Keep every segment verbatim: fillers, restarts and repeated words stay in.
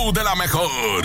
de la mejor.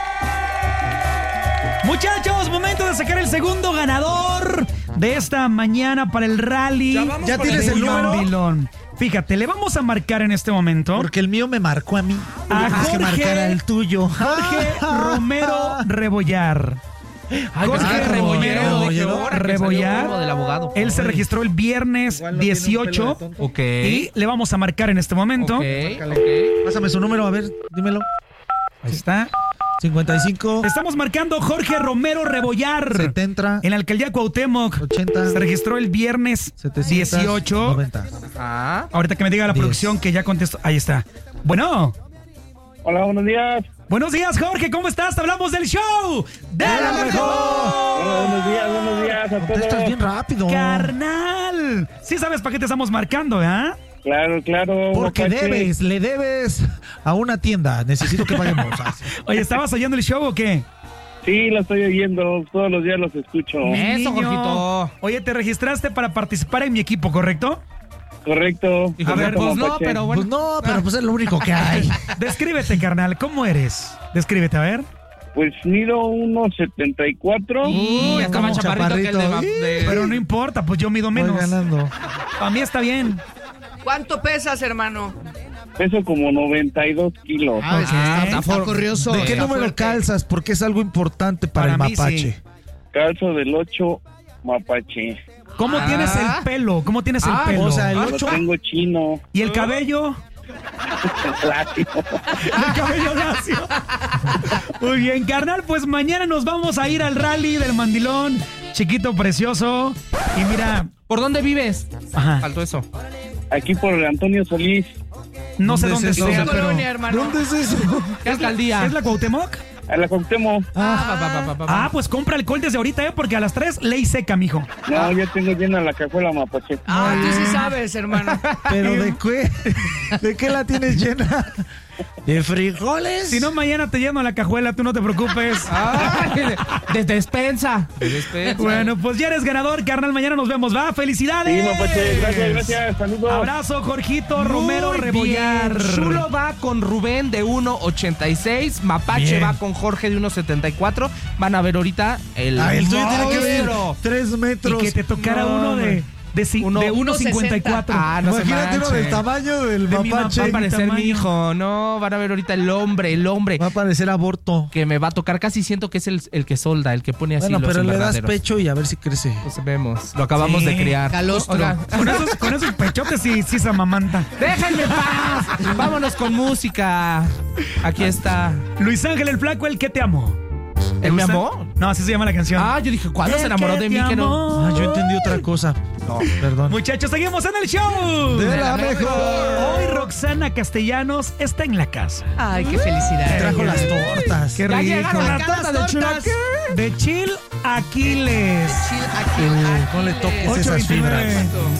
Muchachos, momento de sacar el segundo ganador de esta mañana para el rally. ¿Ya, ¿Ya tienes el número? Fíjate, le vamos a marcar en este momento. Porque el mío me marcó a mí. A Jorge, que marcara el tuyo. Jorge Romero Rebollar. Ay, Jorge ah, Rebollar. Rebollar. Rebollar. Del abogado. Él se registró el viernes Igual no dieciocho. tiene un Ok. Y le vamos a marcar en este momento. Ok, ok. Pásame su número, a ver, dímelo. Ahí está. cincuenta y cinco. Estamos marcando Jorge Romero Rebollar. setenta. En la alcaldía Cuauhtémoc. ochenta. Se registró el viernes dieciocho. noventa. Ah. Ahorita que me diga la diez. producción que ya contestó. Ahí está. Bueno. Hola, buenos días. Buenos días, Jorge. ¿Cómo estás? Te hablamos del show de la mejor. Hola, buenos días, buenos días a Contestas todos. bien rápido. Carnal. Sí sabes para qué te estamos marcando, ¿eh? Claro, claro. Porque Mapache. debes, le debes a una tienda. Necesito que paguemos. Oye, ¿estabas oyendo el show o qué? Sí, lo estoy oyendo. Todos los días los escucho. Eso, Niño. Jorgito. Oye, te registraste para participar en mi equipo, ¿correcto? Correcto. Hijo, A ver, pues no, Mapache. pero bueno. Pues no, pero pues es lo único que hay. Descríbete, carnal. ¿Cómo eres? Descríbete, a ver. Pues mido uno setenta y cuatro. Uy, está más como chaparrito que el de... chaparrito. de- Pero no importa, pues yo mido Voy menos. ganando. A mí está bien. ¿Cuánto pesas, hermano? Peso como noventa y dos kilos. Ah, Ah, está, está curioso. ¿De qué está número fuerte. calzas? Porque es algo importante para, Para el mí, mapache. sí. Calzo del ocho Mapache. ¿Cómo Ah. tienes el pelo? ¿Cómo tienes el Ah, pelo? o sea, el Lo ocho. tengo chino. ¿Y el cabello? Lacio. El cabello lacio. Muy bien, carnal, pues mañana nos vamos a ir al rally del mandilón. Chiquito, precioso. Y mira, ¿Por dónde vives? ajá, Faltó eso. Aquí por el Antonio Solís. no sé ¿Dónde dónde es eso? sea, ¿Qué pero... colonia, hermano? ¿Dónde es eso? ¿Qué alcaldía? ¿Es la Cuauhtémoc? A la Cuauhtémoc. Ah, pa, pa, pa, pa, pa. Ah, pues compra alcohol desde ahorita, ¿eh? Porque a las tres, ley seca, mijo. No, ya tengo llena la cajuela Mapache. Ah, tú sí sabes, hermano. ¿Pero de qué? ¿De qué la tienes llena? ¿De frijoles? Si no, mañana te lleno la cajuela, tú no te preocupes. Ay, de, de despensa. De despensa. Bueno, pues ya eres ganador, carnal. Mañana nos vemos, ¿va? ¡Felicidades! Sí, Mapache. Gracias, gracias. Saludos. Abrazo, Jorgito Romero Muy Rebollar. bien. Chulo va con Rubén de uno ochenta y seis. Mapache Bien. va con Jorge de uno setenta y cuatro. Van a ver ahorita el. Ah, el tuyo tiene que ver monstruo. tres Y metros. que te tocara No, uno de, de, ci- Uno- de uno cincuenta y cuatro. Ah, no se Imagínate uno manchen. del tamaño del De mi mapache. Va a mi parecer mi tamaño. hijo. No, van a ver ahorita el hombre, el hombre. Va a parecer aborto. Que me va a tocar. Casi siento que es el, el que solda, el que pone así Bueno, los pero le das invernaderos. pecho y a ver si crece. Pues vemos. Lo acabamos Sí. de criar. Calostro. Oiga, Con esos, con esos pechotes sí, sí se amamanta. déjenme en paz. Vámonos con música. Aquí está. Luis Ángel el Flaco, el que te amo. ¿Te ¿Él me gusta? amó? No, así se llama la canción. Ah, yo dije, ¿cuándo El se enamoró que de te mí? Que no. amó. Ah, yo entendí otra cosa. No, perdón. Muchachos, seguimos en el show. De la mejor. Hoy Roxana Castellanos está en la casa. Ay, qué felicidad. Trajo las tortas. Qué Ya rico. llegaron las Acá tortas de las chilaquil. tortas. De Chill Aquiles. Chill aquí. No le toques ocho esas veintinueve. fibras.